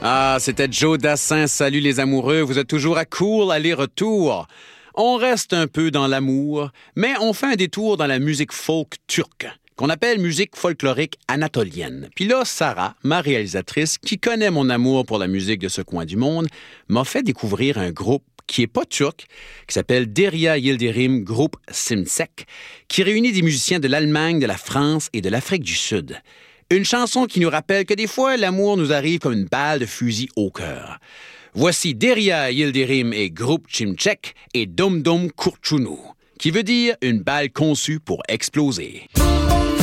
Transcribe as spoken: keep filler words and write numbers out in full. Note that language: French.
Ah, c'était Joe Dassin. Salut les amoureux, vous êtes toujours à Cool aller-retour. On reste un peu dans l'amour, mais on fait un détour dans la musique folk turque, qu'on appelle musique folklorique anatolienne. Puis là, Sarah, ma réalisatrice, qui connaît mon amour pour la musique de ce coin du monde, m'a fait découvrir un groupe qui est pas turc, qui s'appelle Derya Yildirim Group Simsek, qui réunit des musiciens de l'Allemagne, de la France et de l'Afrique du Sud. Une chanson qui nous rappelle que des fois, l'amour nous arrive comme une balle de fusil au cœur. Voici Derya Yildirim et Group Simsek et Dum Dum Kurchunu, qui veut dire une balle conçue pour exploser.